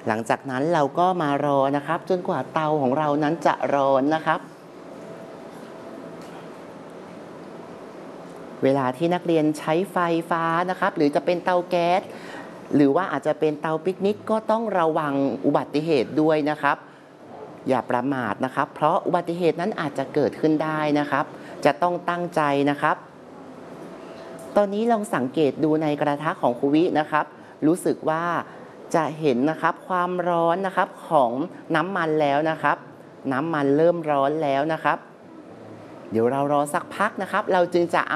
หลังจากนั้นเราก็มารอนะครับจนกว่าเตาของเรานั้นจะร้อนนะครับเวลาที่นักเรียนใช้ไฟฟ้านะครับหรือจะเป็นเตาแก๊สหรือว่าอาจจะเป็นเตาปิกนิกก็ต้องระวังอุบัติเหตุด้วยนะครับอย่าประมาทนะครับเพราะอุบัติเหตุนั้นอาจจะเกิดขึ้นได้นะครับจะต้องตั้งใจนะครับตอนนี้ลองสังเกตดูในกระทะของครูวินะครับรู้สึกว่าจะเห็นนะครับความร้อนนะครับของน้ำมันแล้วนะครับน้ำมันเริ่มร้อนแล้วนะครับเดี๋ยวเรารอสักพักนะครับเราจึงจะเอา